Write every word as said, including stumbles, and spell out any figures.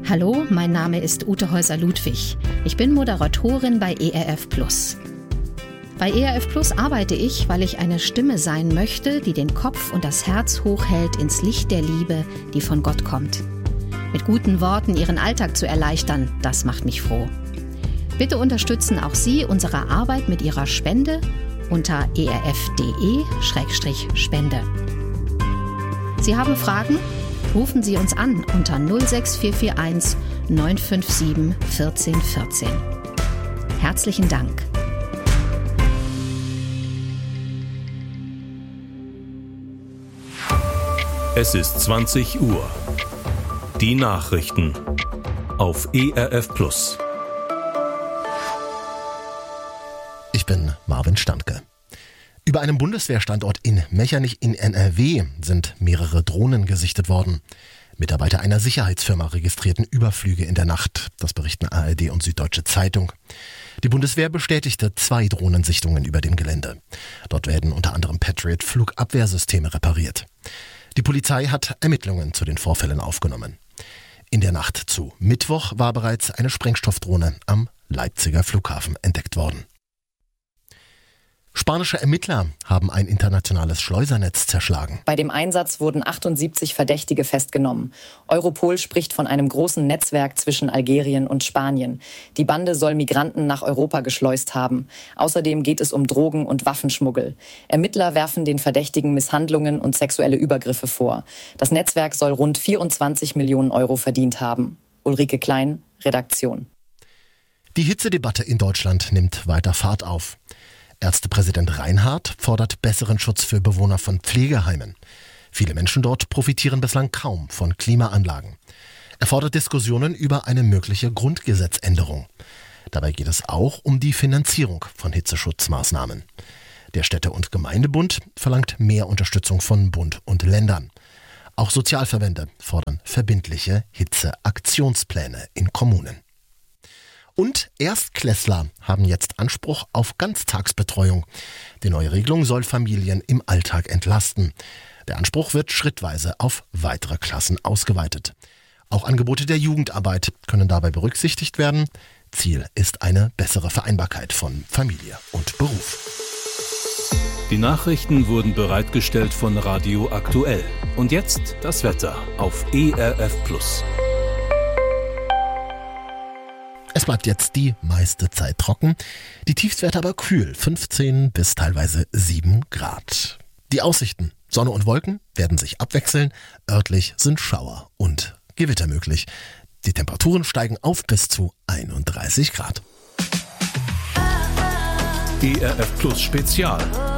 Hallo, mein Name ist Ute Häuser-Ludwig. Ich bin Moderatorin bei E R F Plus. Bei E R F Plus arbeite ich, weil ich eine Stimme sein möchte, die den Kopf und das Herz hochhält ins Licht der Liebe, die von Gott kommt. Mit guten Worten Ihren Alltag zu erleichtern, das macht mich froh. Bitte unterstützen auch Sie unsere Arbeit mit Ihrer Spende unter erf.de Schrägstrich Spende. Sie haben Fragen? Rufen Sie uns an unter null sechs vier vier eins neun fünf sieben eins vier eins vier. Herzlichen Dank. Es ist zwanzig Uhr. Die Nachrichten auf E R F Plus. Ich bin Marvin Standke. Über einem Bundeswehrstandort in Mechernich in N R W sind mehrere Drohnen gesichtet worden. Mitarbeiter einer Sicherheitsfirma registrierten Überflüge in der Nacht. Das berichten A R D und Süddeutsche Zeitung. Die Bundeswehr bestätigte zwei Drohnensichtungen über dem Gelände. Dort werden unter anderem Patriot-Flugabwehrsysteme repariert. Die Polizei hat Ermittlungen zu den Vorfällen aufgenommen. In der Nacht zu Mittwoch war bereits eine Sprengstoffdrohne am Leipziger Flughafen entdeckt worden. Spanische Ermittler haben ein internationales Schleusernetz zerschlagen. Bei dem Einsatz wurden achtundsiebzig Verdächtige festgenommen. Europol spricht von einem großen Netzwerk zwischen Algerien und Spanien. Die Bande soll Migranten nach Europa geschleust haben. Außerdem geht es um Drogen- und Waffenschmuggel. Ermittler werfen den Verdächtigen Misshandlungen und sexuelle Übergriffe vor. Das Netzwerk soll rund vierundzwanzig Millionen Euro verdient haben. Ulrike Klein, Redaktion. Die Hitzedebatte in Deutschland nimmt weiter Fahrt auf. Ärztepräsident Reinhardt fordert besseren Schutz für Bewohner von Pflegeheimen. Viele Menschen dort profitieren bislang kaum von Klimaanlagen. Er fordert Diskussionen über eine mögliche Grundgesetzänderung. Dabei geht es auch um die Finanzierung von Hitzeschutzmaßnahmen. Der Städte- und Gemeindebund verlangt mehr Unterstützung von Bund und Ländern. Auch Sozialverbände fordern verbindliche Hitzeaktionspläne in Kommunen. Und Erstklässler haben jetzt Anspruch auf Ganztagsbetreuung. Die neue Regelung soll Familien im Alltag entlasten. Der Anspruch wird schrittweise auf weitere Klassen ausgeweitet. Auch Angebote der Jugendarbeit können dabei berücksichtigt werden. Ziel ist eine bessere Vereinbarkeit von Familie und Beruf. Die Nachrichten wurden bereitgestellt von Radio Aktuell. Und jetzt das Wetter auf E R F Plus. Es bleibt jetzt die meiste Zeit trocken, die Tiefstwerte aber kühl, fünfzehn bis teilweise sieben Grad. Die Aussichten: Sonne und Wolken werden sich abwechseln, örtlich sind Schauer und Gewitter möglich. Die Temperaturen steigen auf bis zu einunddreißig Grad. E R F Plus Spezial.